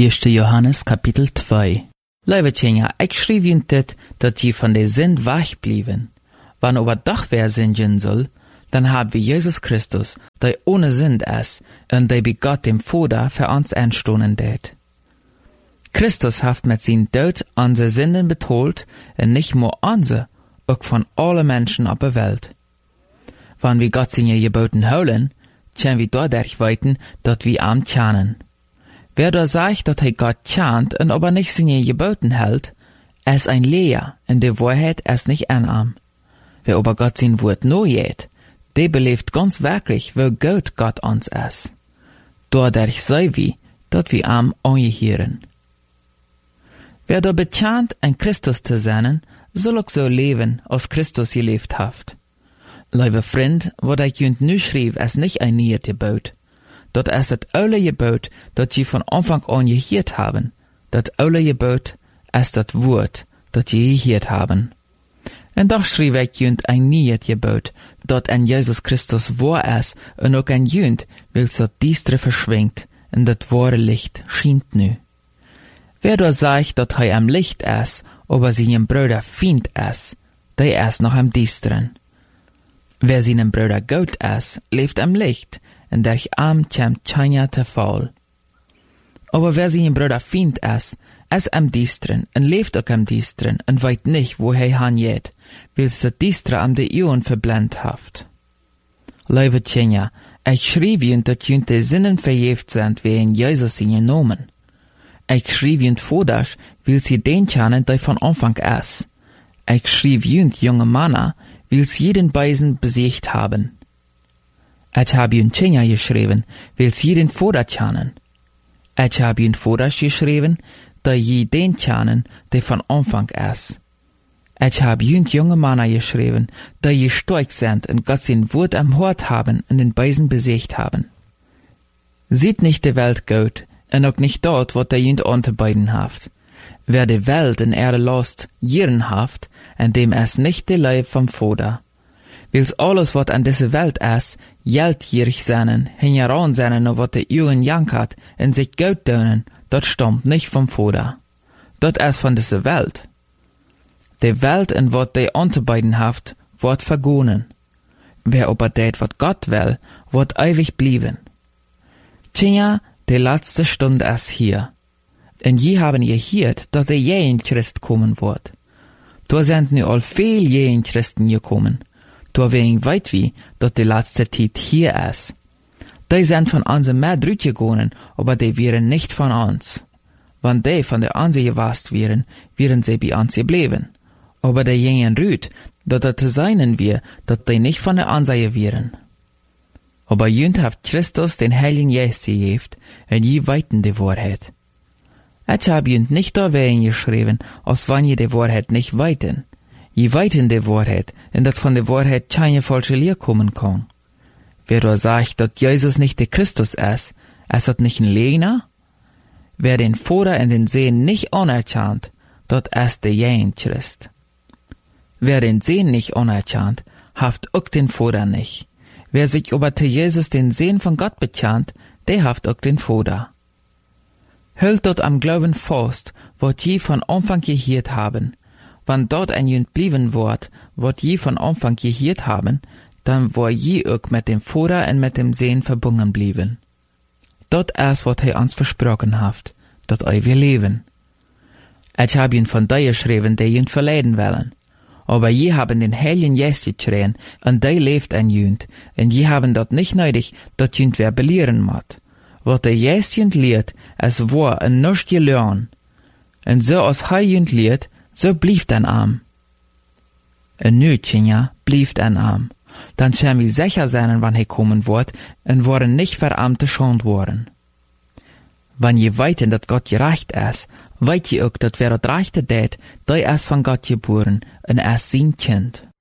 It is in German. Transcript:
1. Johannes kapitel 2. Lieve Tjenja, ik schreef je dit, dat je van de zin wegblijven. Wanneer aber doch wer sündigen soll, dann haben wir Jesus Christus, der ohne Sünd ist, und der bei Gott dem Vater für uns einstoßen deed. Christus hat mit seinem Tod unsere Sünden betolt, und nicht nur unsere, auch von allen Menschen auf der Welt. Wenn wir Gott seine Geboten holen, können wir dadurch weiten, dass wir ihm tjanen. Wer da sagt, dass er Gott tjant und aber nicht seine Geboten hält, ist ein Leer, in der Wahrheit ist nicht anarm. Wer aber Gott sein Wort no jet, der belebt ganz wirklich, wie gut Gott uns ist. Dadurch sei wir, dass wir ihm angehören. Wer da betjant, ein Christus zu sein, soll auch so leben, als Christus gelebt hat. Liebe Freund, wat ich junt nu schreef, ist nicht ein nieuw Gebot. Dat ist das oude Gebot, dat je von Anfang an gehört haben. Das oude Gebot ist das Wort, dat je gehört haben. Und doch schreef ich junt ein nieuw Gebot, dat an Jesus Christus wahr ist, und auch an junt, wils dat Diestre verschwingt, und das wahre Licht schient nu. Wer da sagt, dat er am Licht ist, aber seinem Bruder Feind ist, der ist noch am Diestren. Wer seinem Bruder gut ist, lebt am Licht, und durch ihm kommt keiner zu Fall. Aber wer seinem Bruder Feind ist am Diestren, und lebt auch am Diestren, und weiß nicht, wo er hingeht, weil der Diestre am die Ohren verblendet hat. Liebe Tjenja, ich schrieb ihnen, dass ihnen die Sinnen verjeft sind, wie in Jesus sie genommen. Ich schrieb ihnen vordasch, weil sie den kennen, der von Anfang ist. Ich schrieb ihnen, junge Männer, weil sie jeden Beisen besiegt haben. Ich habe ihnen Tjenja geschrieben, weil sie jeden Vater kennen. Ich habe ihnen vordasch geschrieben, da je den kennen, der von Anfang ist. Ich habe ihnen junge Männer geschrieben, da je stark sind und Gott sein Wort am Hort haben und den Beisen besiegt haben. Sieht nicht die Welt gut, und auch nicht dort, was der jünd anzubeiden haft. Wer die Welt in Erde lost, jieren haft, in dem es nicht die Leib vom Vater. Wils alles, was an dieser Welt ist, geldgierig seinen, hingeran seinen, und was der Jungen jankert, in sich gut tönen, das stammt nicht vom Vater. Das ist von dieser Welt. Die Welt, in was die anzubeiden haft, wird vergonen. Wer aber det, was Gott will, wird ewig blieben. Tjenja, die letzte Stunde ist hier. Und je haben gehört, dass der jeden Christ kommen wird. Da sind nu all viel jeden Christen gekommen. Da wegen weit wie, dass die letzte Zeit hier ist. Die sind von uns mehr drüt gegangen, aber die wären nicht von uns. Wenn die von der uns gewasst wären, wären sie bei uns geblieben. Aber die gingen rüt, dass das zu seinen wir, dass die nicht von der uns wären. Aber jünd hat Christus den Heiligen Geist gegeben, und je weiten die Wahrheit. Ich habe jünd nicht da wegen geschrieben, als wenn je die Wahrheit nicht weiten. Je weiten die Wahrheit, und dass von der Wahrheit keine falsche Lehre kommen kann. Wer da sagt, dass Jesus nicht der Christus ist das nicht ein Lehner? Wer den Vater in den Sehen nicht anerkannt, das ist der jeden Christ. Wer den Sehen nicht anerkannt, haft auch den Vater nicht. Wer sich aber zu Jesus den Sehen von Gott bekannt, der haft auch den Vater. Hält dort am Glauben fest, wat je von Anfang gehört haben. Wann dort ein Jünd blieben wird, wat je von Anfang gehört haben, dann war je auch mit dem Vater und mit dem Sehen verbunden blieben. Dort ist, wat er uns versprochen hat, dat wir leben. Ich hab ihn von dir geschrieben, die Jünd verleiden wollen. Aber je haben den Heiligen Geist geschrien, und der lebt ein Jünd, und je haben dort nicht nötig, dat Jünd wer belehren muss. Wat der Geist jünd lehrt, es war en nichts gelernt. Und so als er jünd lehrt, so blieft ein Arm. En nu, Tjenja, blieft ein Arm. Dann können wir sicher sein, wann er kommen wird, und worden nicht verarmte schont worden. Wenn je weiten, dat Gott gerecht ist, weit je auch, dat wer dat Rechte tät, der ist von Gott geboren, und ist sein Kind.